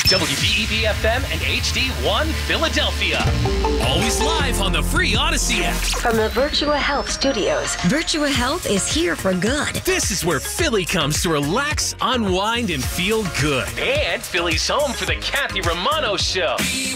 WBEB FM and HD1 Philadelphia. Always live on the free Odyssey app. From the Virtua Health Studios, Virtua Health is here for good. This is where Philly comes to relax, unwind, and feel good. And Philly's home for the Kathy Romano Show.